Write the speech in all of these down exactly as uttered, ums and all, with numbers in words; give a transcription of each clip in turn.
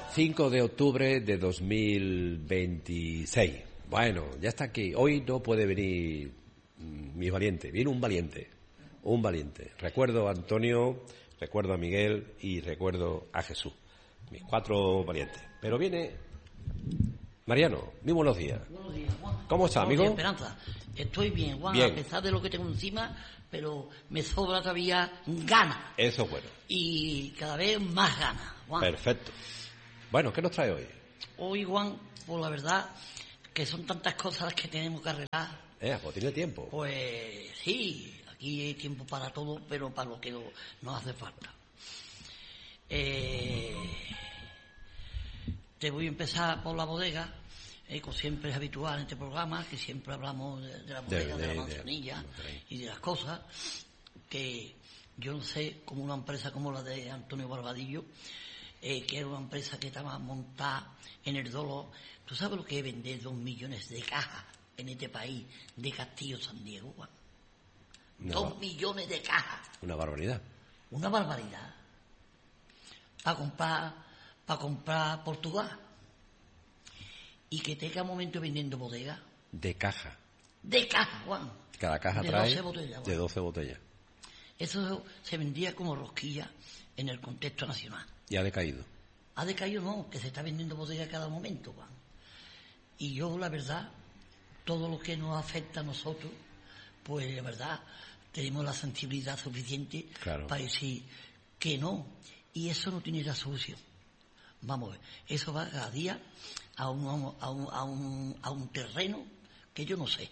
cinco de octubre de dos mil veintiséis. Bueno, ya está aquí. Hoy no puede venir mi valiente. Viene un valiente. Un valiente. Recuerdo a Antonio, recuerdo a Miguel y recuerdo a Jesús. Mis cuatro valientes. Pero viene Mariano. Muy buenos días. Buenos días, Juan. ¿Cómo está, amigo? Buenos días, Esperanza. Estoy bien, Juan, bien. A pesar de lo que tengo encima, pero me sobra todavía ganas. Eso es bueno. Y cada vez más ganas, Juan. Perfecto. Bueno, ¿qué nos trae hoy? Hoy, Juan, pues la verdad que son tantas cosas las que tenemos que arreglar. Eh, pues tiene tiempo. Pues sí, aquí hay tiempo para todo, pero para lo que no, nos hace falta. Eh, te voy a empezar por la bodega, eh, como siempre es habitual en este programa, que siempre hablamos de, de la bodega, de, de, de la manzanilla de, de, y de las cosas, que yo no sé cómo una empresa como la de Antonio Barbadillo, eh, que era una empresa que estaba montada en el dolo. ¿Tú sabes lo que es vender dos millones de cajas en este país de Castillo San Diego, Juan? Una dos bar... millones de cajas. Una barbaridad. Una barbaridad. Para comprar, para comprar Portugal. Y que tenga momento vendiendo bodega. De caja. De caja, Juan. Cada caja de trae doce botellas, de doce botellas. Eso se vendía como rosquilla en el contexto nacional. Y ha decaído. Ha decaído no, que se está vendiendo bodega a cada momento, Juan. Y yo, la verdad, todo lo que nos afecta a nosotros, pues la verdad, tenemos la sensibilidad suficiente claro. para decir que no. Y eso no tiene la solución. Vamos a ver, eso va cada día a un, a un, a un, a un terreno que yo no sé.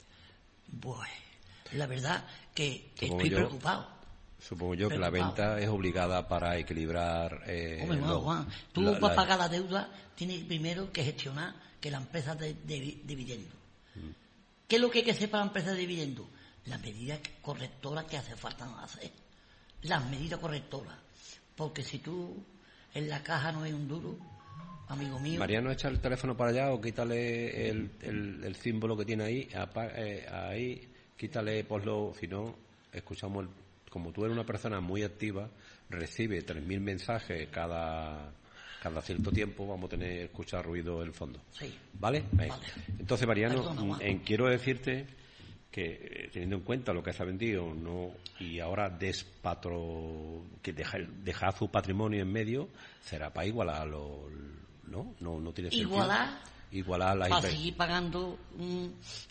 Pues, la verdad que supongo estoy yo, preocupado. Supongo yo preocupado. que la venta es obligada para equilibrar... Eh, Hombre, no, lo, Juan, tú la, para la... pagar la deuda tienes primero que gestionar que la empresa de, de, de dividendo. Mm. ¿Qué es lo que hay que hacer para la empresa de dividendo? Las medidas correctoras que hace falta hacer. Las medidas correctoras. Porque si tú en la caja no hay un duro, amigo mío... Mariano, echa el teléfono para allá o quítale el, el, el símbolo que tiene ahí, eh, ahí, quítale, ponlo, si no, escuchamos el... Como tú eres una persona muy activa, recibe tres mil mensajes cada cada cierto tiempo, vamos a tener que escuchar ruido en el fondo. Sí. ¿Vale? Vale. Entonces, Mariano, Perdona, en, quiero decirte que, teniendo en cuenta lo que se ha vendido, no y ahora despatro, que deja, deja su patrimonio en medio, será para igualar los... ¿No? No, no tiene sentido. Igualar. Igualar la para seguir pagando un,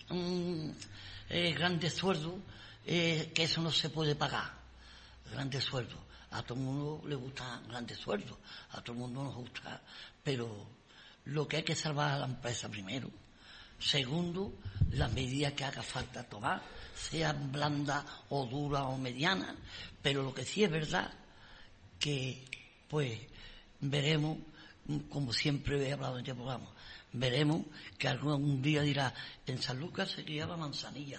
un eh, grande sueldo. Eh, que eso no se puede pagar, grandes sueldos. A todo el mundo le gustan grandes sueldos, a todo el mundo nos gusta, pero lo que hay que salvar a la empresa primero. Segundo, las medidas que haga falta tomar, sean blandas o duras o medianas, pero lo que sí es verdad que, pues, veremos, como siempre he hablado en este programa, veremos que algún día dirá, en San Lucas se criaba manzanilla.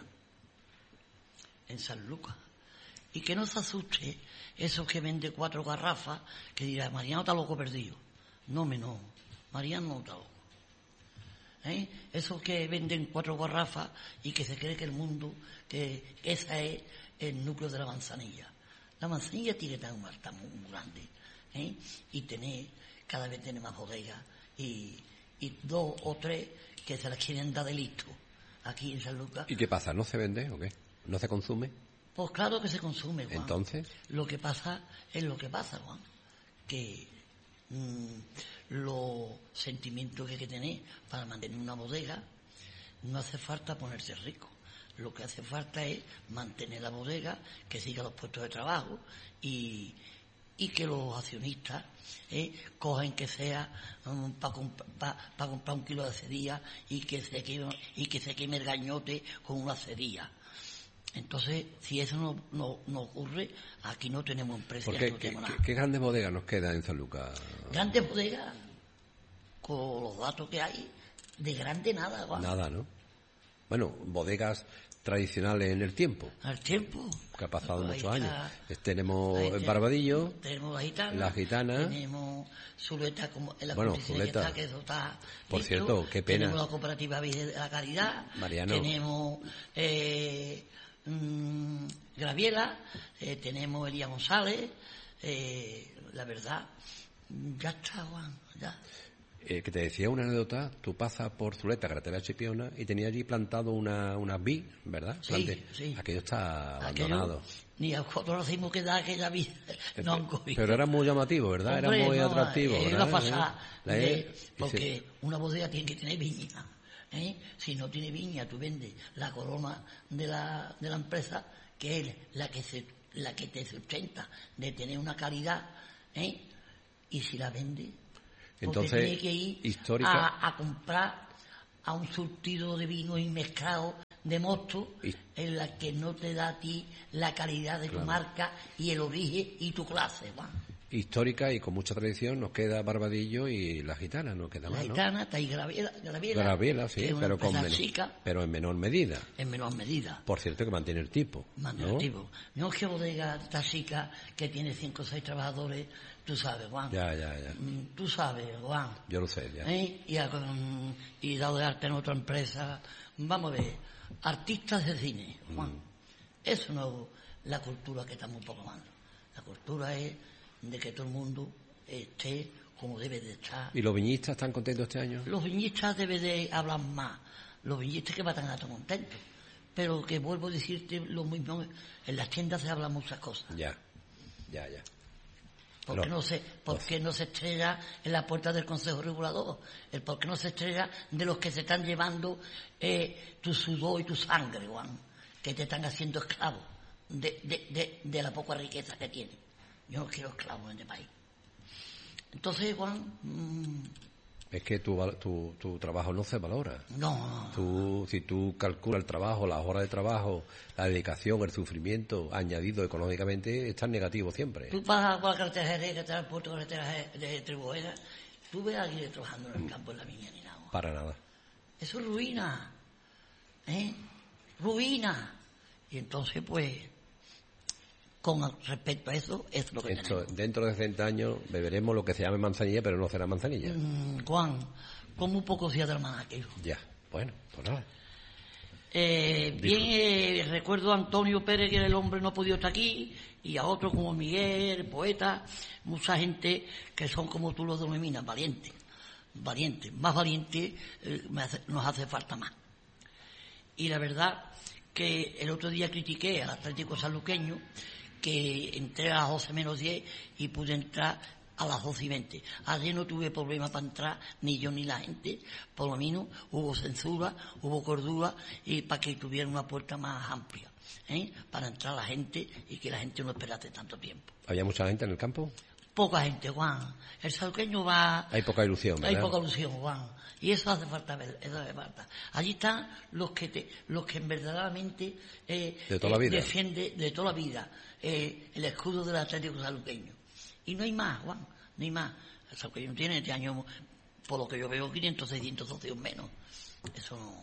En San Lucas. Y que no se asuste esos que venden cuatro garrafas, que dirá, Mariano está loco perdido. No, me no. Mariano no está loco. ¿Eh? Esos que venden cuatro garrafas y que se cree que el mundo, que ese es el núcleo de la manzanilla. La manzanilla tiene tan un tan muy grande. ¿Eh? Y tener, cada vez tiene más bodegas. Y, y dos o tres que se las quieren dar de listo. Aquí en San Lucas. ¿Y qué pasa? ¿No se vende o qué? ¿No se consume? Pues claro que se consume, Juan. ¿Entonces? Lo que pasa es lo que pasa, Juan. Que mmm, los sentimientos que hay que tener para mantener una bodega, no hace falta ponerse rico. Lo que hace falta es mantener la bodega, que siga los puestos de trabajo y, y que los accionistas eh, cogen que sea um, para comp pa, pa comprar un kilo de cería y que se queme, y que se queme el gañote con una cería. Entonces, si eso no, no, no ocurre, aquí no tenemos empresa. ¿Por qué, no qué, tenemos qué, nada. ¿Qué grandes bodegas nos quedan en San Lucas? Grandes bodegas, con los datos que hay, de grande nada. Juan. Nada, ¿no? Bueno, bodegas tradicionales en el tiempo. Al tiempo. Que ha pasado Ahí muchos está, años. Tenemos ahí el te, Barbadillo. Tenemos la gitana. La gitana. Tenemos Zuleta, como en la bueno, condición Zuleta. que está, que eso está Por listo. cierto, qué pena. Tenemos la cooperativa de la Caridad. Mariano. Tenemos eh, mmm, Graviela. Eh, tenemos Elías González. Eh, la verdad Ya está, Juan, ya. Eh, que te decía una anécdota, tú pasas por Zuleta, carretera Chipiona, y tenía allí plantado una, una vid, ¿verdad? Sí, Plante- sí. Aquello está Aquello, abandonado. ni a nosotros decimos que da aquella vida. No han cogido. Pero era muy llamativo, ¿verdad? Hombre, era muy no, atractivo, eh, ¿verdad? la pasada La- de- y porque se- una bodega tiene que tener viña. ¿eh? Si no tiene viña, tú vendes la corona de la, de la empresa, que es la que se, la que te sustenta de tener una calidad, ¿eh? Y si la vende, porque Entonces, tiene que ir histórica- a, a comprar a un surtido de vino y mezclado de mosto Y- en la que no te da a ti la calidad de Claro. tu marca y el origen y tu clase, Juan. histórica y con mucha tradición nos queda Barbadillo y la gitana, no queda La más, ¿no? gitana, está ahí Graviela, Graviela, Graviela, sí, que es una pero, con empresa menor, chica, pero en menor medida. en menor medida. Por cierto que mantiene el tipo, Más ¿no? negativo. No es que bodega está chica que tiene cinco o seis trabajadores, tú sabes, Juan. Ya, ya, ya. Mm, Tú sabes, Juan. Yo lo sé, ya. ¿Eh? Y, a- mm, y dado de arte en otra empresa. Vamos a ver, artistas de cine, Juan. Mm. Eso no es la cultura que estamos proclamando. La cultura es de que todo el mundo esté como debe de estar. ¿Y los viñistas están contentos este año? Los viñistas deben de hablar más. Los viñistas que van a estar contentos. Pero que vuelvo a decirte lo mismo, en las tiendas se hablan muchas cosas. Ya, ya, ya. ¿Por qué No, no se, por qué no se estrella en la puerta del Consejo Regulador? El por qué no se estrella de los que se están llevando eh, tu sudor y tu sangre, Juan, que te están haciendo esclavo de, de, de, de la poca riqueza que tienen. Yo no quiero esclavos en este país. Entonces, Juan, mmm, Es que tu, val- tu, tu trabajo no se valora. no, no, no. Tú, si tú calculas el trabajo, las horas de trabajo, la dedicación, el sufrimiento añadido económicamente, está en negativo siempre. Tú vas a la carretera Jerez, que está en el puerto de carretera Jerez- de Tribuela, tú ves a alguien trabajando en el campo, en la viña, ni nada. Juan. Para nada. Eso es ruina, ¿eh? Ruina. Y entonces, pues, con respecto a eso, es lo que Esto, tenemos. dentro de sesenta años beberemos lo que se llame manzanilla, pero no será manzanilla. Mm, Juan, como un poco días del aquello. Ya, bueno, pues nada. Eh, bien, eh, recuerdo a Antonio Pérez, que era el hombre no ha podido estar aquí, y a otros como Miguel, el poeta, mucha gente que son como tú los denominas, valientes, valientes, más valientes, eh, me hace- nos hace falta más. Y la verdad que el otro día critiqué al Atlético Sanluqueño, que entré a las doce menos diez y pude entrar a las doce y veinte. Ayer no tuve problema para entrar, ni yo ni la gente, por lo menos hubo censura, hubo cordura, y para que tuviera una puerta más amplia, ¿eh? Para entrar la gente y que la gente no esperase tanto tiempo. ¿Había mucha gente en el campo? Poca gente, Juan. El sanluqueño va... Hay poca ilusión, ¿verdad? Hay poca ilusión, Juan. Y eso hace falta ver, eso hace falta. Allí están los que te, los que verdaderamente eh, De toda la vida. defiende de toda la vida eh, el escudo del Atlético Sanluqueño. Y no hay más, Juan, no hay más. El Sanluqueño tiene este año, por lo que yo veo, quinientos, seiscientos socios menos. Eso no,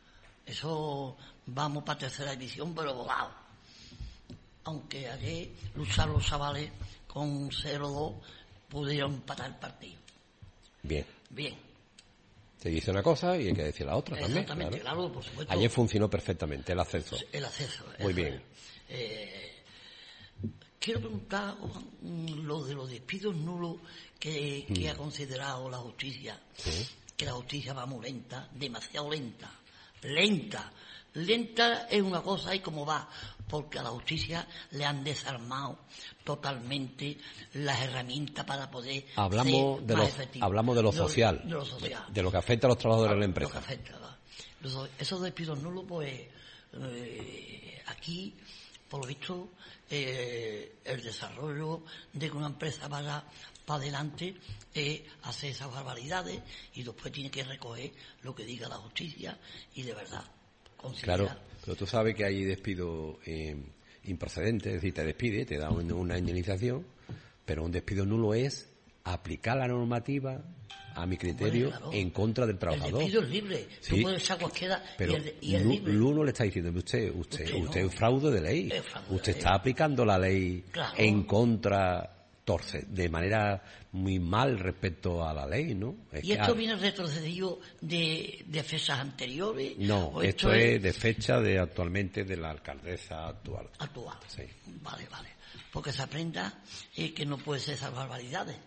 eso vamos para tercera división, pero volado. Aunque ayer luchar los chavales con cero dos pudieron empatar el partido. Bien. Bien. Se dice una cosa y hay que decir la otra también. Exactamente, claro. claro, por supuesto. Ayer funcionó perfectamente el ascenso. El acceso. Muy eso bien. es. Eh, quiero preguntar mm, lo de los despidos nulos que, que ha considerado la justicia. Sí. Que la justicia va muy lenta, demasiado lenta. Lenta. Lenta es una cosa y como va, porque a la justicia le han desarmado totalmente las herramientas para poder Hablamos ser de, más lo, efectivo. hablamos de lo De social, de lo social. de lo que afecta a los trabajadores de la Lo que empresa. afecta, ¿verdad? Los- esos despidos nulos, pues, eh, aquí, por lo visto, eh, el desarrollo de que una empresa vaya para adelante es hacer esas barbaridades y después tiene que recoger lo que diga la justicia y de verdad considera. Claro, pero tú sabes que hay despido eh, improcedente, es decir, te despide, te da un- una indemnización, pero un despido nulo es aplicar la normativa a mi criterio Bueno, claro. en contra del El trabajador. despido es libre, Sí. tú puedes echar cualquiera Pero y el, y el Lu- libre. Luno le está diciendo, usted, usted, Usted no. usted es fraude de ley. Es fraude de Usted ley. está aplicando la ley Claro. en contra, torce, de manera muy mal respecto a la ley, ¿no? Es ¿Y que esto ha- viene retrocedido de, de fechas anteriores? No, ¿O esto es de fecha de actualmente de la alcaldesa actual. actual? Sí. Vale, vale. Porque se aprenda eh, que no puede ser esas barbaridades.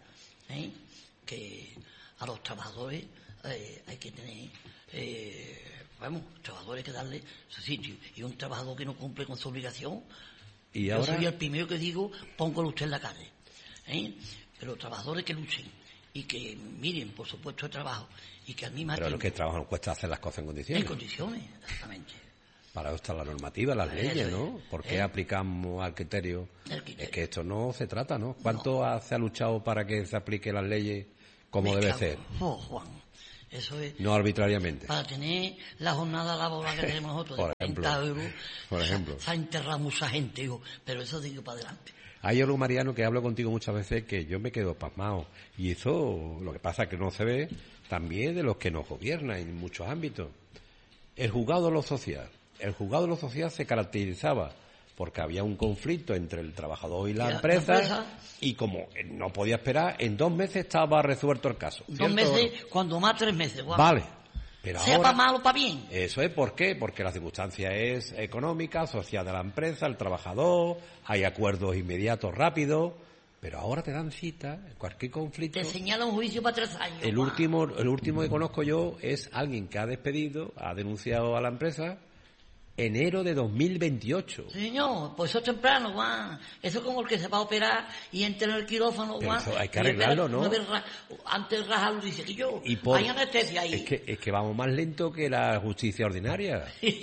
¿eh? Que a los trabajadores eh, hay que tener, eh, vamos, trabajadores hay que darle su sitio. Y un trabajador que no cumple con su obligación, ¿Y yo ahora? soy el primero que digo, póngalo usted en la calle. ¿eh? Pero trabajadores que luchen y que miren por su puesto de trabajo y que al mismo Pero tiempo... lo que trabajo nos cuesta hacer las cosas en condiciones. En condiciones, exactamente. Para eso está la normativa, las Eso leyes, es. ¿no? ¿Por qué ¿Eh? aplicamos al criterio? El criterio. Es que esto no se trata, ¿no? ¿Cuánto ha- se ha luchado para que se aplique las leyes como Me debe cago. ser? Oh, Juan, eso es... No arbitrariamente. Para tener la jornada laboral que tenemos nosotros Por de ejemplo. cuarenta euros, Por ejemplo. se ha enterrado mucha gente, digo, pero eso digo para adelante. Hay algo, Mariano, que hablo contigo muchas veces que yo me quedo pasmado. Y eso, lo que pasa es que no se ve también de los que nos gobiernan en muchos ámbitos. El juzgado de lo social. El juzgado de lo social se caracterizaba porque había un conflicto entre el trabajador y la, Y la- empresa, la empresa. y como no podía esperar, en dos meses estaba resuelto el caso. Dos ¿cierto? meses, cuando más tres meses, Juan. Vale. Pero Sea ahora, para mal o para bien. eso es, ¿por qué? Porque la circunstancia es económica, social de la empresa, el trabajador, hay acuerdos inmediatos, rápidos, pero ahora te dan cita, cualquier conflicto. Te señala un juicio para tres años. El Juan. último, el último que conozco yo es alguien que ha despedido, ha denunciado a la empresa enero de dos mil veintiocho. Señor, pues eso es temprano, Juan. Eso es como el que se va a operar y entra en el quirófano, Pero Juan. eso hay que y le arreglarlo, pega ¿no? nueve ra- Antes de rajarlo dice que yo, Y por- hay anestesia ahí. Es que, es que vamos más lento que la justicia ordinaria.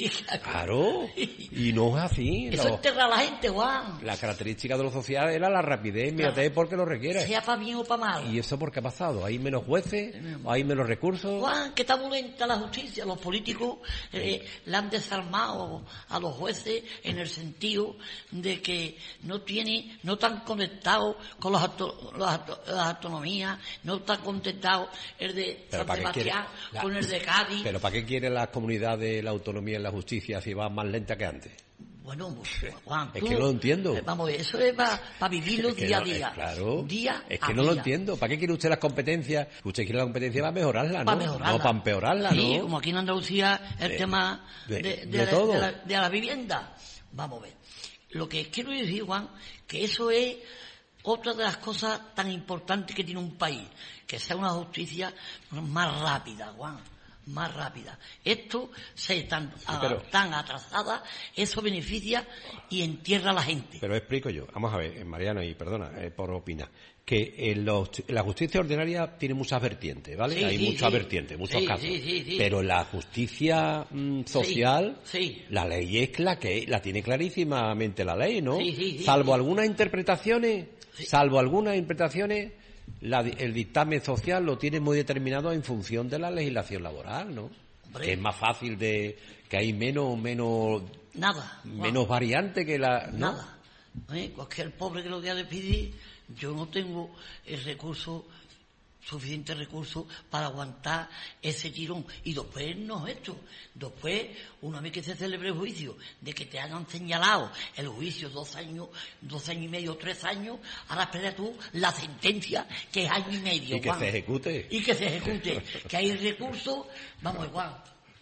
Claro. Y no es así. Eso Lo- enterra a la gente, Juan. la característica de lo social era la rapidez, inmediatez, porque lo requiere. Sea para bien o para mal. ¿Y eso por qué ha pasado? ¿Hay menos jueces? ¿Hay menos recursos? Juan, que está muy lenta la justicia. Los políticos eh, la han desarmado a los jueces en el sentido de que no tiene, no están conectados con los auto- las, auto- las autonomías, no están conectados el de Pero San ¿para qué quiere- Sebastián la- con el de Cádiz. ¿Pero para qué quiere la comunidad de la autonomía en la justicia si va más lenta que antes? Bueno, pues, Juan, Es tú- que no lo entiendo. eh, Vamos, eso es para vivirlo Es que día no- a día. es claro. Día Es a que no lo día. entiendo. ¿Para qué quiere usted las competencias? Usted quiere la competencia para mejorarla, ¿no? Para mejorarla. No para empeorarla, Sí, ¿no? como aquí en Andalucía el De- tema de- de, de de la, todo. de la- de la vivienda. Vamos a ver. Lo que quiero decir, Juan, que eso es otra de las cosas tan importantes que tiene un país, que sea una justicia más rápida, Juan, más rápida. Esto, se tan, pero- tan atrasada, eso beneficia y entierra a la gente. Pero explico yo. Vamos a ver, eh, Mariano, y perdona eh, por opinar, que en los- la justicia ordinaria tiene muchas vertientes, ¿vale? Sí, Hay sí, muchas sí. vertientes, muchos Sí, casos. sí, sí, sí. Pero la justicia mm, social, sí. la ley es la que la tiene clarísimamente la ley, ¿no? Sí, sí, sí, salvo sí. algunas interpretaciones, Sí. salvo algunas interpretaciones, la di- el dictamen social lo tiene muy determinado en función de la legislación laboral, ¿no? Hombre. Que es más fácil de, que hay menos, menos, Nada. Juan. menos variante que la, ¿no? Nada. ¿Eh? Cualquier pobre que lo quiera despedir, yo no tengo el recurso, suficiente recurso para aguantar ese tirón. Y después no es esto. Después, una vez que se celebre el juicio, de que te hayan señalado el juicio dos años, dos años y medio, tres años, ahora espera tú la sentencia, que es año y medio. Y que Juan. se ejecute. Y que se ejecute. Que hay recursos, vamos igual.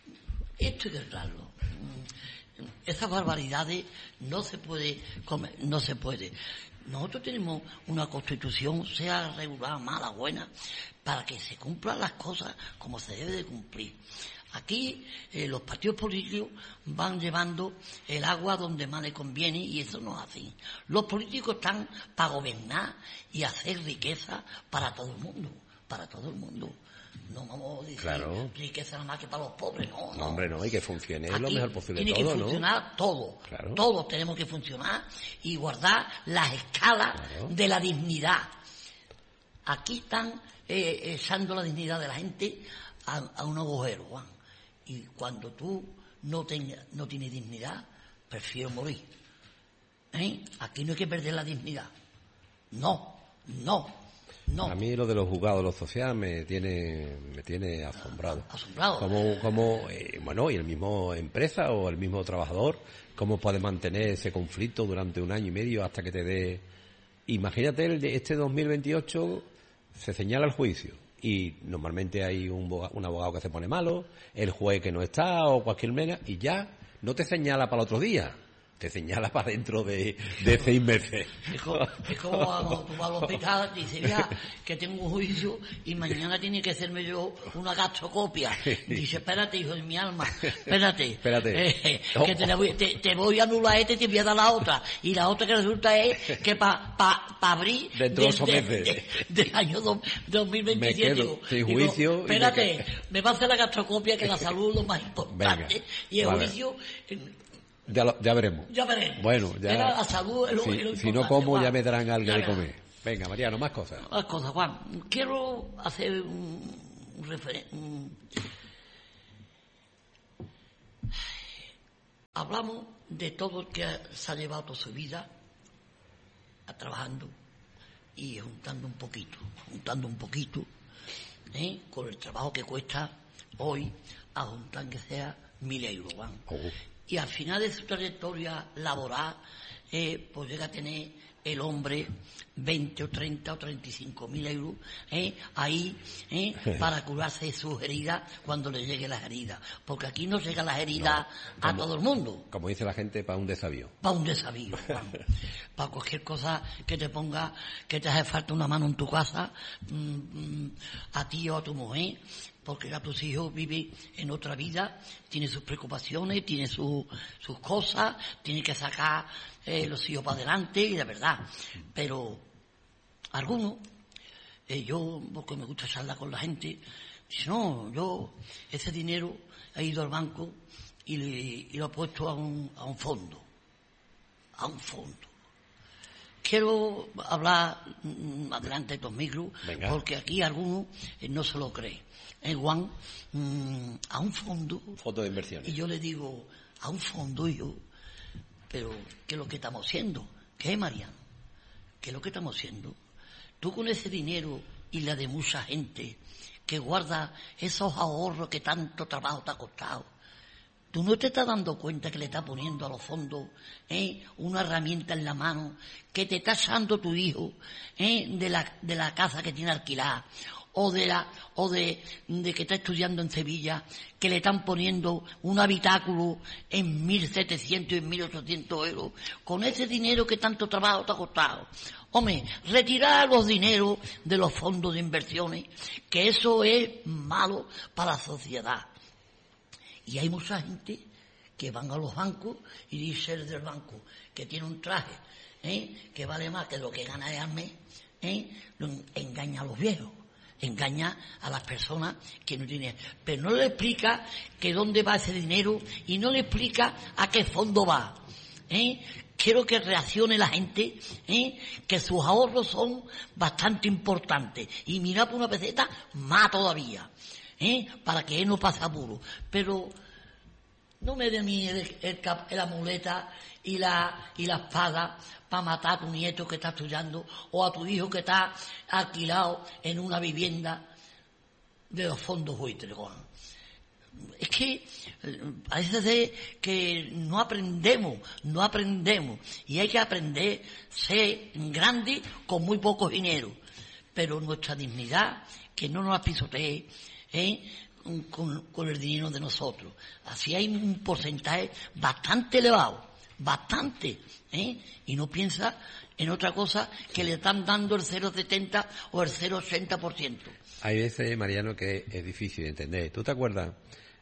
Esto hay que arreglarlo. Mm, Esas barbaridades no se puede comer, no se puede. Nosotros tenemos una constitución, sea regular, mala, buena, para que se cumplan las cosas como se debe de cumplir. Aquí eh, los partidos políticos van llevando el agua donde más les conviene y eso no es así. Los políticos están para gobernar y hacer riqueza para todo el mundo, para todo el mundo. No vamos a decir Claro. riqueza nada más que para los pobres, no, No, no. hombre, no, y que funcione lo Aquí mejor posible tiene todo, que ¿no? funcionar todo. Claro. Todos tenemos que funcionar y guardar las escalas Claro. de la dignidad. Aquí están eh, echando la dignidad de la gente a, a un agujero, Juan. Y cuando tú no, tenga, no tienes dignidad, prefiero morir. ¿Eh? Aquí no hay que perder la dignidad. No, no, no. A mí lo de los juzgados de lo social me tiene me tiene asombrado. Asombrado. Como, como eh, bueno, y el mismo empresa o el mismo trabajador, cómo puede mantener ese conflicto durante un año y medio hasta que te dé... Imagínate, el de este dos mil veintiocho se señala el juicio y normalmente hay un, boga- un abogado que se pone malo, el juez que no está o cualquier mena y ya no te señala para el otro día. te señala para dentro de, de seis meses. Es como, es como cuando tú vas al hospital y dices, ya, que tengo un juicio y mañana tiene que hacerme yo una gastrocopia. Dice, espérate, hijo de mi alma, espérate. Espérate. Eh, que te, la voy, te, te voy a anular este y te voy a dar la otra. Y la otra que resulta es que para pa, pa abril dentro de ocho meses de, de, del año dos mil veintisiete. Me quedo sin juicio. Digo, espérate, me, me va a hacer la gastrocopia, que la salud es lo más importante. Venga, y el vale. juicio... Ya, lo, ya veremos. Ya veremos. Bueno, ya. Era la salud es lo, si, es lo si no como, Juan. ya me darán algo Ya, de ya. comer. Venga, Mariano, más cosas. Más cosas, Juan. Quiero hacer un, un referente. Hablamos de todo el que se ha llevado toda su vida a trabajando y juntando un poquito, juntando un poquito, ¿eh? Con el trabajo que cuesta hoy a juntar que sea mil euros, Juan. Oh. Y al final de su trayectoria laboral, eh, pues llega a tener el hombre veinte o treinta o treinta y cinco mil euros eh, ahí eh, para curarse de sus heridas cuando le lleguen las heridas. Porque aquí no llegan las heridas No, a como- todo el mundo. Como dice la gente, para un desavío. Para un desavío, Juan. Para cualquier cosa que te ponga, que te hace falta una mano en tu casa, mm, mm, a ti o a tu mujer, porque ya tus hijos viven en otra vida, tienen sus preocupaciones, tienen su- sus cosas, tienen que sacar eh, los hijos para adelante, y de verdad. Pero algunos, eh, yo, porque me gusta charlar con la gente, dicen, no, yo ese dinero he ido al banco y, le, y lo he puesto a un, a un fondo, a un fondo. Quiero hablar mm, adelante de estos micros, Venga. porque aquí algunos eh, no se lo creen. En Juan, mm, a un fondo, Foto de inversiones. y yo le digo, a un fondo, y yo, pero ¿qué es lo que estamos haciendo? ¿Qué, Mariano? ¿Qué es lo que estamos haciendo? Tú con ese dinero y la de mucha gente que guarda esos ahorros que tanto trabajo te ha costado, ¿tú no te estás dando cuenta que le estás poniendo a los fondos eh, una herramienta en la mano que te está echando tu hijo eh, de, la, de la casa que tiene alquilada? O de la, o de, de que está estudiando en Sevilla, que le están poniendo un habitáculo en mil setecientos y en mil ochocientos euros, con ese dinero que tanto trabajo te ha costado. Hombre, retirar los dineros de los fondos de inversiones, que eso es malo para la sociedad. Y hay mucha gente que van a los bancos y dice el del banco que tiene un traje ¿eh? que vale más que lo que gana al mes, ¿eh? lo engaña a los viejos, engaña a las personas que no tienen, pero no le explica que dónde va ese dinero y no le explica a qué fondo va. ¿eh? Quiero que reaccione la gente, ¿eh? que sus ahorros son bastante importantes, y mira por una peseta más todavía, ¿eh? para que él no pase apuro. Pero no me dé a mí el, el cap- la muleta y la, y la espada para matar a tu nieto que está estudiando o a tu hijo que está alquilado en una vivienda de los fondos buitres, Juan. Es que eh, parece ser que no aprendemos, no aprendemos, y hay que aprender a ser grande con muy poco dinero, pero nuestra dignidad, que no nos la pisotee, ¿eh? con, con el dinero de nosotros. Así hay un porcentaje bastante elevado, bastante, ¿eh? y no piensa en otra cosa que le están dando el cero coma setenta o el cero coma ochenta por ciento. Hay veces, Mariano, que es difícil de entender. ¿Tú te acuerdas?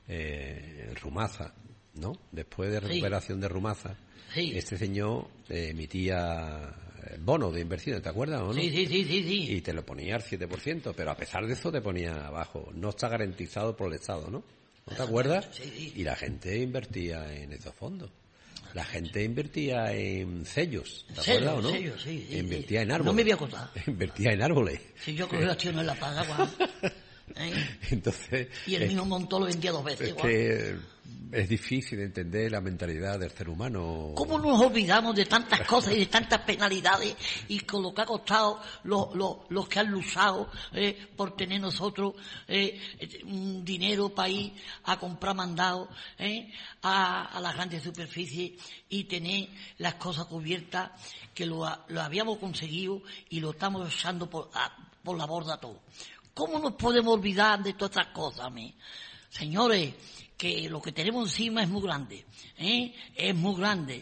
Eh, Rumaza, ¿no? Después de recuperación de Rumaza, Sí. este señor eh, emitía bonos de inversión, ¿te acuerdas o no? Sí, sí, sí, sí, sí. Y te lo ponía al siete por ciento, pero a pesar de eso te ponía abajo. No está garantizado por el Estado, ¿no? ¿No te acuerdas? Sí, sí. Y la gente invertía en esos fondos. La gente invertía en sellos, ¿te Sellos, acuerdas o no? sellos, sí, sí, invertía sí. en árboles. No me voy a acordar. Invertía en árboles. Si yo cogí acciones en la paga, Juan. ¿eh? Entonces, Y el es- mismo montón lo vendía dos veces, es Juan. que es difícil de entender la mentalidad del ser humano. ¿Cómo nos olvidamos de tantas cosas y de tantas penalidades y con lo que ha costado los, los, los que han luchado eh, por tener nosotros eh, un dinero para ir a comprar mandados eh, a, a las grandes superficies y tener las cosas cubiertas, que lo, ha- lo habíamos conseguido y lo estamos echando por, a- por la borda todo? ¿Cómo nos podemos olvidar de todas estas cosas, me? Señores, que lo que tenemos encima es muy grande, ¿eh? Es muy grande.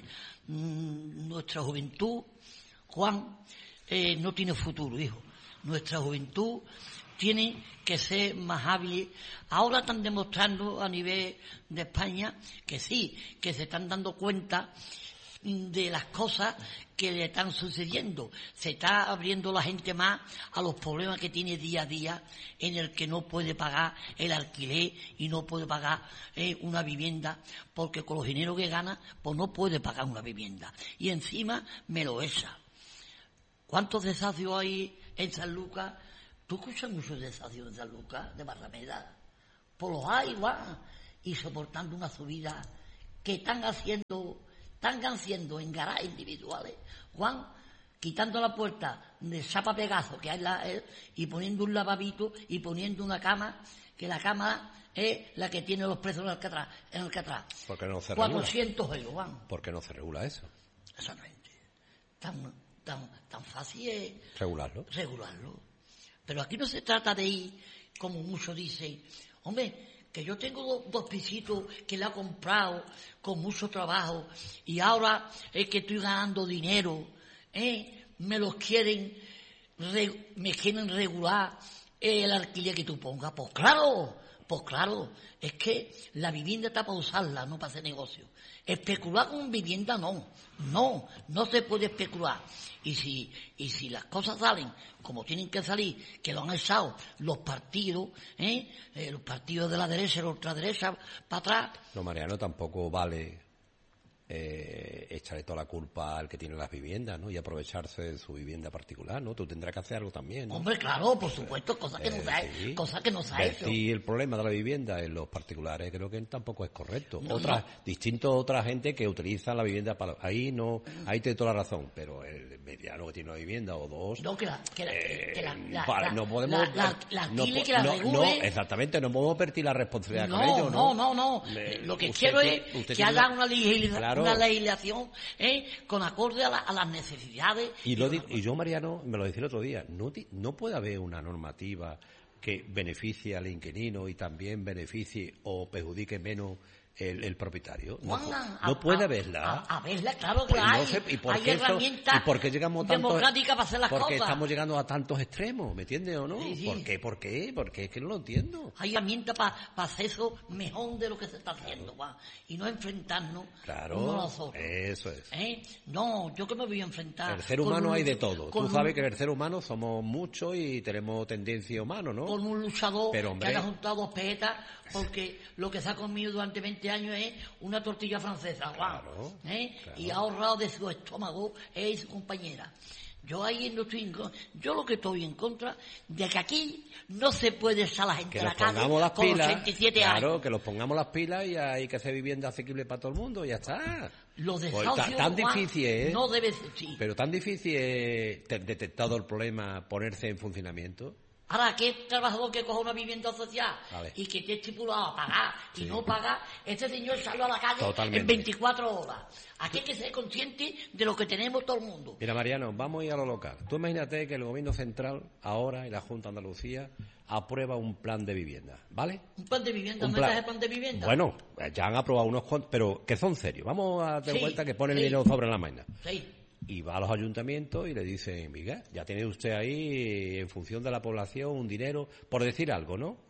mm, nuestra juventud, Juan, eh, no tiene futuro, hijo. Nuestra juventud tiene que ser más hábil. Ahora están demostrando a nivel de España que sí, que se están dando cuenta de las cosas que le están sucediendo. Se está abriendo la gente más a los problemas que tiene día a día, en el que no puede pagar el alquiler y no puede pagar eh, una vivienda, porque con los dineros que gana, pues no puede pagar una vivienda. Y encima me lo echa. ¿Cuántos desahucios hay en San Lucas? ¿Tú escuchas muchos desahucios en San Lucas, de Barrameda? Pues los hay, igual, y soportando una subida que están haciendo... Están haciendo en garajes individuales, Juan, quitando la puerta de chapa pegazo que hay la, eh, y poniendo un lavabito y poniendo una cama, que la cama es la que tiene los precios en Alcatraz. En Alcatraz. ¿Por qué no se cuatrocientos euros, Juan. ¿Por qué no se regula eso? Exactamente. Tan, tan, tan fácil es regularlo. regularlo. Pero aquí no se trata de ir, como muchos dicen, hombre, que yo tengo dos, dos pisitos que le he comprado con mucho trabajo y ahora es que estoy ganando dinero, ¿eh? me los quieren, re, me quieren regular el alquiler que tú pongas. Pues claro, pues claro, es que la vivienda está para usarla, no para hacer negocio. Especular con vivienda no, no, no se puede especular. Y si, y si las cosas salen como tienen que salir, que lo han echado los partidos, ¿eh? Eh, los partidos de la derecha y la ultraderecha para atrás. No, Mariano, tampoco vale eh, echarle toda la culpa al que tiene las viviendas, ¿no? Y aprovecharse de su vivienda particular, ¿no? Tú tendrás que hacer algo también, ¿no? Hombre, claro, por supuesto, cosas que, eh, no, se sí. cosa que no se ha hecho. Y el problema de la vivienda en los particulares creo que tampoco es correcto. No, otra, no. Distinto a otra gente que utiliza la vivienda para... Ahí no, ahí te doy toda la razón, pero el mediano que tiene una vivienda o dos... No, que la... Que la, eh, que la, la, vale, la no podemos... La, la, la no, que la no, regule. no, exactamente, no podemos vertir la responsabilidad no, con ellos, ¿no? No, no, no, Le, Lo que usted, quiero es que haya la... una, legisla... claro. una legislación ¿eh? con acorde a, la, a las necesidades. Y, lo di... y yo, Mariano, me lo decía el otro día, no, no puede haber una normativa que beneficie al inquilino y también beneficie o perjudique menos el, el propietario. No, Juan, no a, puede a, haberla. A, a verla, claro que pues la hay. No sé, ¿y por hay qué herramientas ¿Y por qué llegamos tanto, democráticas para hacer las porque cosas. estamos llegando a tantos extremos, ¿me entiendes o no? Sí, sí. ¿Por qué? ¿Por qué? Porque es que no lo entiendo. Hay herramientas para pa hacer eso mejor de lo que se está haciendo, Juan. Y no enfrentarnos claro, unos a los otros. Eso es. ¿Eh? No, yo que me voy a enfrentar. El ser humano un, hay de todo. Tú un, sabes que el ser humano somos muchos y tenemos tendencia humana, ¿no? Con un luchador Pero, hombre, que haya juntado dos pesetas porque lo que se ha comido durante veinte años es una tortilla francesa, Juan. Claro, ¿Eh? claro. Y ha ahorrado de su estómago él y su compañera. Yo ahí no estoy en contra. Yo lo que estoy en contra de que aquí no se puede echar la gente que a la nos calle pongamos las con pilas, ochenta y siete claro, años. que los pongamos las pilas y hay que hacer vivienda asequible para todo el mundo y ya está. Los Pues, desahucios, tan Juan, difícil es, no debe ser, sí. pero tan difícil es te- detectado el problema, ponerse en funcionamiento. Ahora, ¿qué trabajador que coja una vivienda social Vale. y que esté estipulado a pagar y Sí. no paga, este señor salió a la calle Totalmente. en veinticuatro horas? Aquí hay que ser consciente de lo que tenemos todo el mundo. Mira, Mariano, vamos a ir a lo local. Tú imagínate que el Gobierno Central, ahora, y la Junta de Andalucía, aprueba un plan de vivienda, ¿vale? Un plan de vivienda, Un ¿no plan. es el plan de vivienda? Bueno, ya han aprobado unos cuantos, pero que son serios. Vamos a dar Sí, vuelta que ponen el sí. dinero sobre la mesa. Sí. Y va a los ayuntamientos y le dicen, Miguel, ya tiene usted ahí, en función de la población, un dinero, por decir algo, ¿no?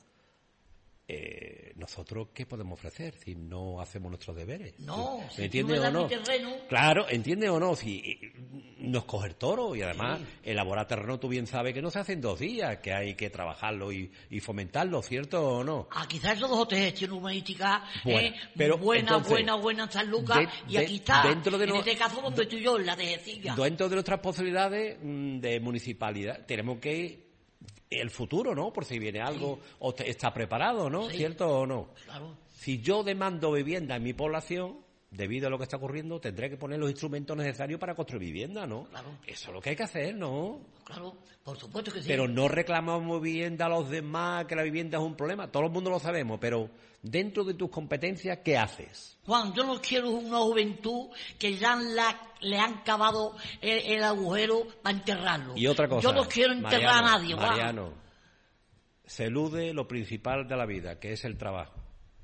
Eh, ¿Nosotros qué podemos ofrecer si no hacemos nuestros deberes? No, ¿Me si tú entiendes me das o no? mi terreno... Claro, ¿entiendes o no? Si eh, nos coge el toro y además Sí. elaborar terreno, tú bien sabes que no se hace en dos días, que hay que trabajarlo y, y fomentarlo, ¿cierto o no? Ah, quizás esos dos o tres gestiones urbanísticas Bueno, eh, pero buena, entonces, buena, buena en San Lucas, de- y aquí de- está, dentro de en no- este caso donde estoy yo, en la de Jecilla. Dentro de nuestras posibilidades mm, de municipalidad, tenemos que ir el futuro, ¿no? Por si viene algo o te- está preparado, ¿no? Sí. ¿Cierto o no? Claro. Si yo demando vivienda en mi población, debido a lo que está ocurriendo, tendré que poner los instrumentos necesarios para construir vivienda, ¿no? Claro. Eso es lo que hay que hacer, ¿no? Claro, por supuesto que sí. Pero no reclamamos vivienda a los demás, que la vivienda es un problema. Todo el mundo lo sabemos, pero dentro de tus competencias, ¿qué haces? Juan, yo no quiero una juventud que ya la- le han cavado el, el agujero para enterrarlo. Y otra cosa. Yo no quiero enterrar Mariano, a nadie, Juan. Mariano, se elude lo principal de la vida, que es el trabajo.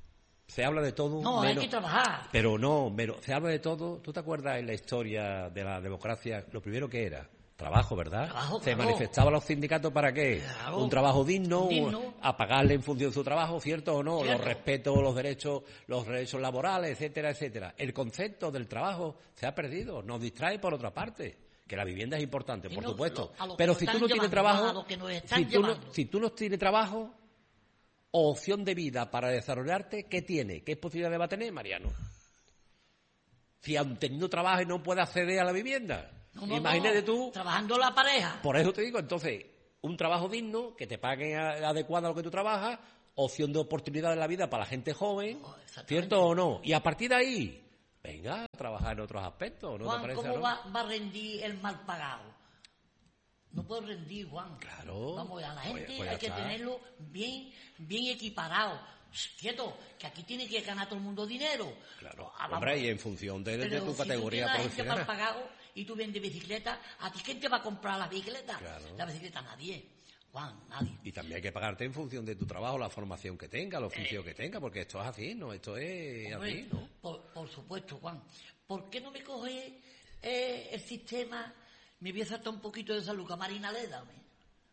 Se habla de todo. No, menos, hay que trabajar. Pero no, pero se habla de todo. ¿Tú te acuerdas en la historia de la democracia lo primero que era? Trabajo, ¿verdad? Trabajo, ¿Se claro. manifestaban los sindicatos para qué? Claro. Un trabajo digno, Digno. a pagarle en función de su trabajo, ¿cierto o no? Cierto. Los respetos, los derechos, los derechos laborales, etcétera, etcétera. El concepto del trabajo se ha perdido, nos distrae por otra parte. Que la vivienda es importante, Y por no, supuesto. lo- a lo que Pero nos si tú están no tienes llamando, trabajo, a lo que nos están si tú no, llamando. si tú no tienes trabajo o opción de vida para desarrollarte, ¿qué tiene? ¿Qué posibilidades va a tener, Mariano? Si aun teniendo trabajo y no puede acceder a la vivienda. No, no, Imagínate no. tú. Trabajando la pareja. Por eso te digo, entonces, un trabajo digno, que te paguen a- adecuado a lo que tú trabajas, opción de oportunidad en la vida para la gente joven, Oh, exactamente. ¿cierto o no? Y a partir de ahí, venga a trabajar en otros aspectos, ¿no Juan, te parece? ¿cómo no? va, va a rendir el mal pagado? No puede rendir, Juan. Claro. Vamos, a la Pues- gente pues ya hay que está. tenerlo bien, bien equiparado. Quieto, que aquí tiene que ganar todo el mundo dinero. Claro, Ah, vamos. hombre, y en función de, de Pero tu si categoría tú tienes a gente mal profesional. pagado y tú vendes bicicleta, ¿a ti quién te va a comprar las bicicletas? Claro. La bicicleta nadie. Juan, nadie. Y también hay que pagarte en función de tu trabajo, la formación que tenga, el oficio que tenga, porque esto es así, ¿no? Esto es Hombre, así, ¿no? por, por supuesto, Juan. ¿Por qué no me coge eh, el sistema? Me voy a saltar un poquito de esa Luca Marina Leda, hombre.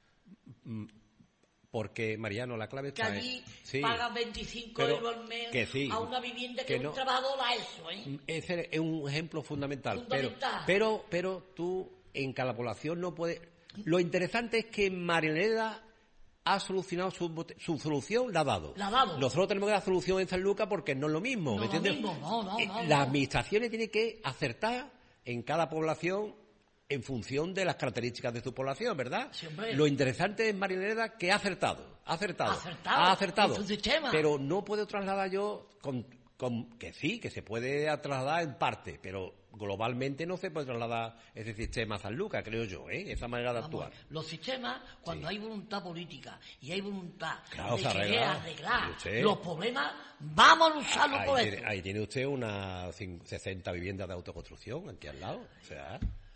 Porque, Mariano, la clave Que está allí en... Sí, pagan veinticinco pero euros al mes que sí, a una vivienda que, que un no. trabajador a eso, ¿eh? ese es un ejemplo fundamental. Fundamental. Pero, pero, pero tú, en cada población no puedes... Lo interesante es que Marineda ha solucionado su, su solución, la ha dado. La ha dado. Nosotros tenemos que dar solución en San Lucas porque no es lo mismo, No ¿me es lo entiendes? mismo, no, no, Eh, no, Las no. administraciones tienen que acertar en cada población en función de las características de su población, ¿verdad? Sí, hombre. Lo interesante es Marineda que ha acertado, ha acertado, Acertado, ha acertado, en su sistema. pero no puedo trasladar yo con, con que sí, que se puede trasladar en parte, pero globalmente no se puede trasladar ese sistema a San Lucas, creo yo, ¿eh? Esa manera de Vamos, actuar. los sistemas, cuando Sí. hay voluntad política y hay voluntad Claro, de se querer arregla. arreglar Y usted- los problemas, vamos a usarlo Ahí por tiene, eso. ahí tiene usted unas cin- sesenta viviendas de autoconstrucción aquí al lado, o sea...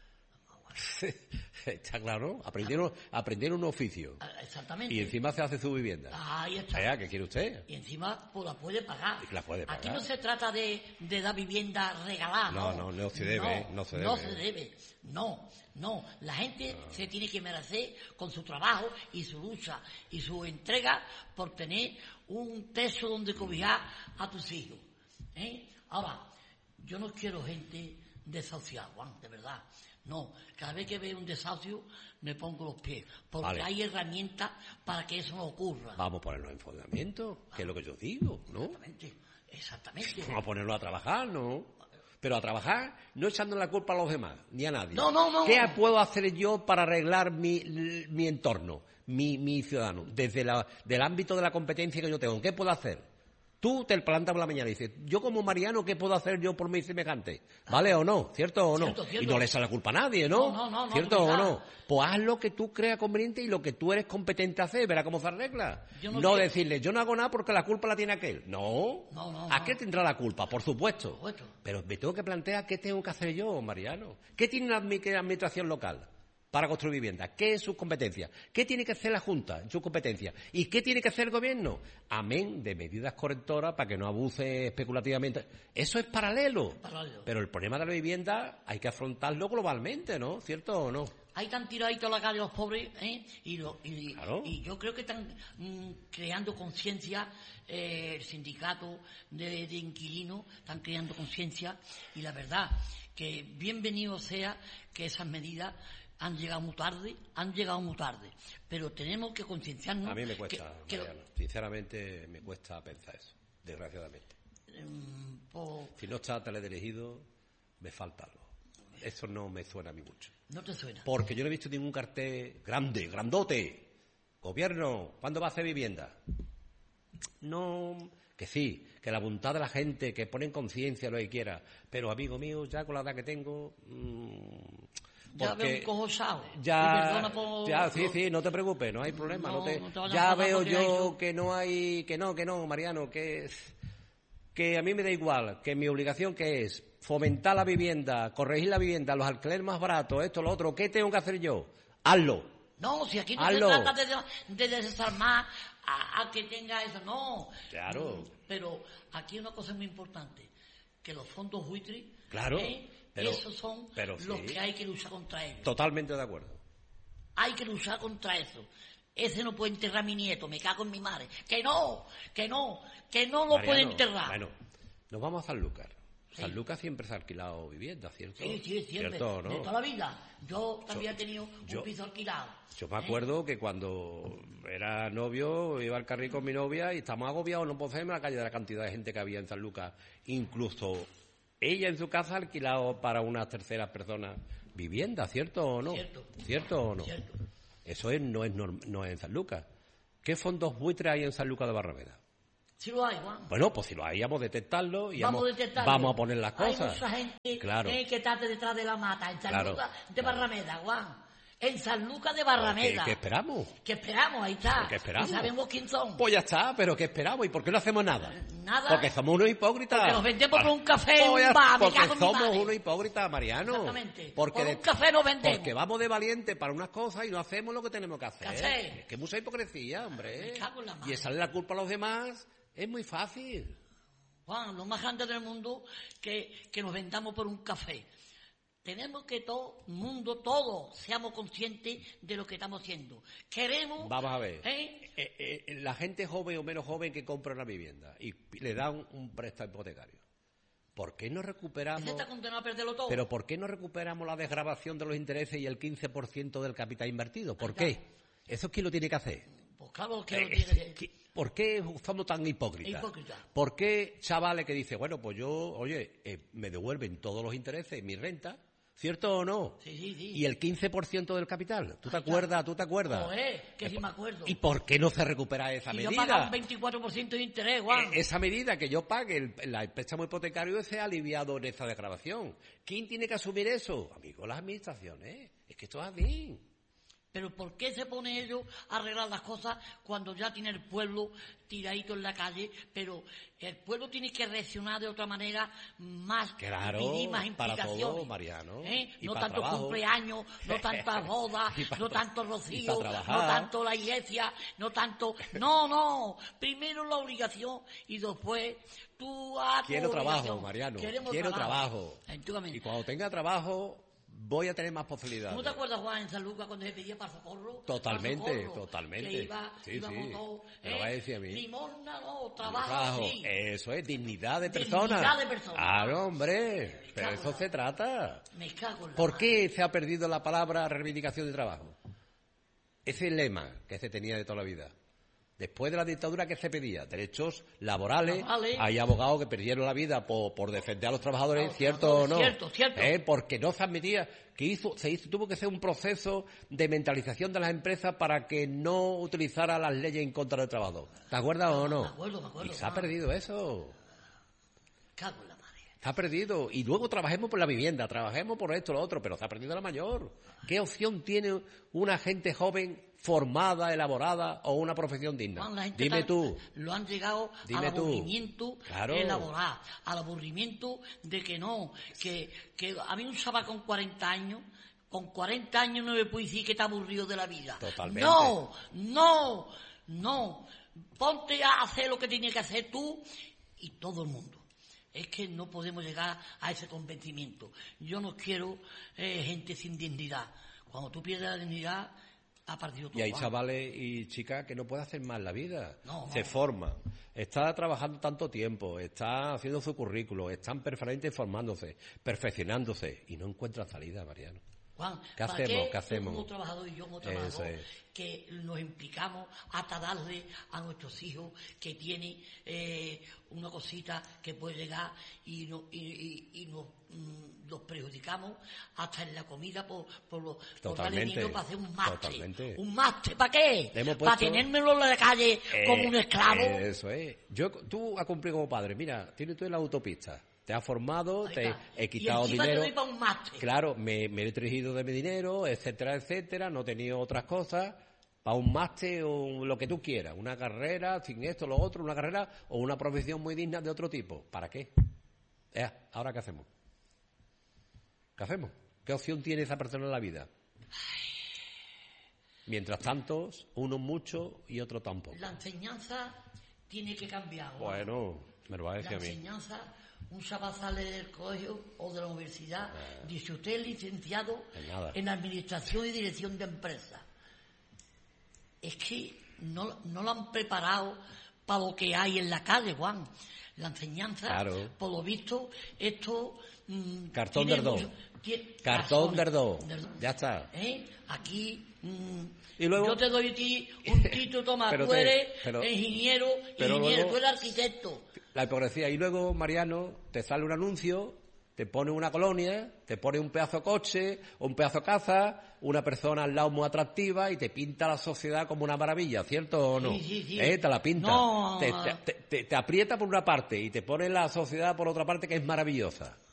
Está claro, aprendieron, aprendieron un oficio Ah, Exactamente. y encima se hace su vivienda. Ahí está. Vea, ¿qué quiere usted? Y encima pues, la puede pagar. Y la puede Aquí pagar. no se trata de, de dar vivienda regalada, No, no. no, no se debe, no se No debe. se debe. No, no. La gente se tiene que merecer con su trabajo y su lucha y su entrega por tener un techo donde cobijar a tus hijos. ¿Eh? Ahora, yo no quiero gente desahuciada, Juan, de verdad. No, cada vez que veo un desahucio me pongo los pies, porque Vale. hay herramientas para que eso no ocurra. Vamos a ponerlo en fundamento, que es lo que yo digo, ¿no? Exactamente, exactamente. Vamos a ponerlo a trabajar, ¿no? Pero a trabajar no echando la culpa a los demás, ni a nadie. No, no, no. ¿Qué puedo hacer yo para arreglar mi, mi entorno, mi, mi ciudadano? Desde la, del ámbito de la competencia que yo tengo, ¿qué puedo hacer? Tú te plantas por la mañana y dices, yo como Mariano, ¿qué puedo hacer yo por mi semejante? ¿Vale o no? ¿Cierto o no? Cierto, cierto. Y no le echa la culpa a nadie, ¿no? No, no, no, no, ¿Cierto no, o no. no? Pues haz lo que tú creas conveniente y lo que tú eres competente a hacer, verá cómo se arregla. Yo no no quiero- decirle, yo no hago nada porque la culpa la tiene aquel. No. No, no, ¿A qué no. tendrá la culpa? Por supuesto. Por supuesto. Pero me tengo que plantear qué tengo que hacer yo, Mariano. ¿Qué tiene una admi- administración local para construir viviendas? ¿Qué es su competencia? ¿Qué tiene que hacer la Junta en su competencia? ¿Y qué tiene que hacer el gobierno? Amén de medidas correctoras para que no abuse especulativamente. Eso es paralelo. Paralelo. Pero el problema de la vivienda hay que afrontarlo globalmente, ¿no? ¿Cierto o no? Ahí están tiraditos a la calle los pobres, ¿eh? Y, lo- y, Claro. y yo creo que están mm, creando conciencia, eh, el sindicato de, de inquilinos están creando conciencia y la verdad que bienvenido sea que esas medidas han llegado muy tarde, han llegado muy tarde, pero tenemos que concienciarnos. A mí me cuesta, que- que- Mariano. Sinceramente me cuesta pensar eso, desgraciadamente. mm, po- Si no está teledirigido, me falta algo. Eso no me suena a mí mucho. no te suena. Porque yo no he visto ningún cartel grande, grandote. Gobierno, ¿cuándo va a hacer vivienda? No, que sí, que la voluntad de la gente, que pone en conciencia lo que quiera. Pero, amigo mío, ya con la edad que tengo... mmm, Ya porque veo un cojo sao. Y Ya, perdona por- ya, sí, por- sí, no te preocupes, no hay problema. No, No te, no te vayas a ya enfadar veo porque hay yo eso. que no hay, que no, que no, Mariano, que que a mí me da igual, que mi obligación que es fomentar la vivienda, corregir la vivienda, los alquileres más baratos, esto, lo otro. ¿Qué tengo que hacer yo? Hazlo. No, si aquí no Hazlo. se trata de, de desarmar a, a que tenga eso, no. Claro. Pero aquí hay una cosa muy importante, que los fondos buitres, Claro, ¿eh? pero- esos son pero los sí. que hay que luchar contra ellos. Totalmente de acuerdo. Hay que luchar contra eso. Ese no puede enterrar a mi nieto, me cago en mi madre. Que no, que no, que no lo Mariano, puede enterrar. Bueno, nos vamos a Sanlúcar. Sí. Sanlúcar siempre se ha alquilado vivienda, ¿cierto? Sí, sí, siempre, ¿Cierto, no? de toda la vida. Yo también he tenido yo- un piso alquilado. Yo me ¿eh? acuerdo que cuando era novio, iba al carril con mi novia y estábamos agobiados, no podemos en la calle de la cantidad de gente que había en Sanlúcar. Incluso ella en su casa ha alquilado para unas terceras personas vivienda, ¿cierto o no? Cierto. ¿Cierto o no? Cierto. Eso es, no, es norm- no es en Sanlúcar. ¿Qué fondos buitres hay en Sanlúcar de Barrameda? Sí lo hay, Juan. Bueno, pues si lo hay, vamos a detectarlo y Vamos vamos, a detectarlo. vamos a poner las Hay cosas. mucha gente Claro. eh, que está detrás de la mata, en San Claro, Lucas de claro. Barrameda, Juan. En San Lucas de ¿Qué, Barrameda. qué esperamos? ¿Qué esperamos? Ahí está. ¿Qué esperamos? Y sabemos quién son. Pues ya está, pero ¿qué esperamos? ¿Y por qué no hacemos nada? Nada. Porque somos unos hipócritas. Porque nos vendemos por un café, Pues un ya- bar, me Porque cago en mi somos madre. unos hipócritas, Mariano. Exactamente. Porque Por de- un café nos vendemos. Porque vamos de valiente para unas cosas y no hacemos lo que tenemos que hacer. ¿Qué hacer? Es que es mucha hipocresía, hombre. Me cago en la madre. Y echarle la culpa a los demás es muy fácil. Juan, lo más grande del mundo que, que nos vendamos por un café. Tenemos que todo el mundo, todos, seamos conscientes de lo que estamos haciendo. Queremos... Vamos a ver. ¿eh? Eh, eh, la gente joven o menos joven que compra una vivienda y le dan un préstamo hipotecario. ¿Por qué no recuperamos? Ese está condenado a perderlo todo. Pero ¿por qué no recuperamos la desgravación de los intereses y el quince por ciento del capital invertido? ¿Por Ahí qué? está. ¿Eso quién lo tiene que hacer? Pues claro que lo Eh, tiene que... ¿qué- ¿Por qué somos tan hipócritas? Hipócritas. ¿Por qué chavales que dicen, bueno, pues yo, oye, eh, me devuelven todos los intereses, mi renta, ¿cierto o no? Sí, sí, sí. Y el quince por ciento del capital. ¿Tú te Ahí está. acuerdas? ¿Tú te acuerdas? Joder, que sí me acuerdo. ¿Y por qué no se recupera esa Y yo medida? pagaba un veinticuatro por ciento de interés, Juan. Eh, Esa medida que yo pague el, la- el préstamo hipotecario sea aliviado en esa desgravación. ¿Quién tiene que asumir eso? Amigo, las administraciones. Es que esto es así. Pero ¿por qué se pone ellos a arreglar las cosas cuando ya tiene el pueblo tiradito en la calle? Pero el pueblo tiene que reaccionar de otra manera, más Claro, pedir más para implicaciones. todo, Mariano. ¿eh? Y No para tanto trabajo. cumpleaños, no tantas bodas, Y para no tra- tanto y rocío, para no trabajar. tanto la iglesia, no tanto... No, no. Primero la obligación y después tú a tu Quiero trabajo, obligación. Mariano. Queremos Quiero trabajo. Efectivamente. Y cuando tenga trabajo, voy a tener más posibilidades. ¿No te acuerdas, Juan, en San Lucas cuando se pedía para socorro? Totalmente, Para socorro, totalmente. Que iba, Sí, íbamos sí. todos, Me lo ¿eh? va a decir a mí. Limosna no, trabajo, Trabajo. sí. Eso es dignidad de Dignidad persona. de persona. Claro, hombre. Pero cago en eso la- se trata. Me cago en la ¿Por madre. qué se ha perdido la palabra reivindicación de trabajo? Ese lema que se tenía de toda la vida. Después de la dictadura, ¿qué se pedía? Derechos laborales. Laborales. Hay abogados que perdieron la vida por, por defender a los trabajadores, A los ¿cierto o no? trabajadores, cierto, cierto. ¿Eh? Porque no se admitía que hizo, se hizo, tuvo que ser un proceso de mentalización de las empresas para que no utilizara las leyes en contra del trabajador. ¿Te acuerdas o no? Me acuerdo, me acuerdo, Y se ha ah. perdido eso. Cago en la madre. Se ha perdido. Y luego trabajemos por la vivienda, trabajemos por esto, lo otro, pero se ha perdido la mayor. ¿Qué opción tiene una gente joven formada, elaborada o una profesión digna? Juan, la gente Dime está- tú. Lo han llegado Dime al tú. aburrimiento Claro. elaborar, al aburrimiento de que no, que, que a mí un chaval con cuarenta años, con cuarenta años no me puede decir que está aburrido de la vida. Totalmente. No, no, no. Ponte a hacer lo que tienes que hacer tú y todo el mundo. Es que no podemos llegar a ese convencimiento. Yo no quiero eh, gente sin dignidad. Cuando tú pierdes la dignidad, ha partido todo. Y hay Juan. chavales y chicas que no pueden hacer más la vida. No, no. Se forman. Está trabajando tanto tiempo, está haciendo su currículo, están permanentemente formándose, perfeccionándose y no encuentran salida, Mariano. Juan, ¿Qué ¿para hacemos? qué ¿Qué hacemos? tú como trabajador y yo como Eso trabajador es. que nos implicamos hasta darle a nuestros hijos que tienen eh, una cosita que puede llegar y, no, y, y, y nos, mm, los perjudicamos hasta en la comida por, por, lo, por darle Totalmente, dinero para hacer un máster? totalmente. ¿Un máster para qué? Le hemos ¿Para puesto- tenérmelo en la calle como Eh, un esclavo? Eso es. Yo, tú has cumplido como padre. Mira, tienes tú en la autopista. Te has formado, Ahí te está. he Y quitado encima te dinero. doy para un máster. Claro, me, me he dirigido de mi dinero, etcétera, etcétera. No he tenido otras cosas. Para un máster o lo que tú quieras. Una carrera, sin esto, lo otro, una carrera o una profesión muy digna de otro tipo. ¿Para qué? Eh, ¿Ahora qué hacemos? ¿Qué hacemos? ¿Qué opción tiene esa persona en la vida? Mientras tanto, unos mucho y otros tampoco. La enseñanza tiene que cambiar. Bueno, me lo va a decir la a mí. enseñanza, un chaval sale del colegio o de la universidad, ah. dice usted es licenciado en Administración y Dirección de Empresas. Es que no, no lo han preparado para lo que hay en la calle, Juan. La enseñanza, claro. por lo visto, esto... Mmm, Cartón del dos. Cartón del dos. Ya está. ¿Eh? Aquí... Mmm, y luego, yo te doy a ti un título, toma, tú te, eres pero, ingeniero, pero ingeniero luego, tú eres arquitecto. La hipocresía. Y luego, Mariano, te sale un anuncio, te pone una colonia, te pone un pedazo de coche, un pedazo de casa, una persona al lado muy atractiva y te pinta la sociedad como una maravilla, ¿cierto o no? Sí, sí, sí. ¿Eh? Te la pinta. No. Te, te, te, te aprieta por una parte y te pone la sociedad por otra parte que es maravillosa.